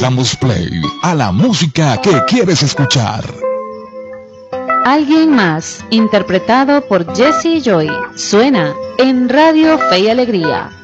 Damos play a la música que quieres escuchar. Alguien más, interpretado por Jesse Joy, suena en Radio Fe y Alegría.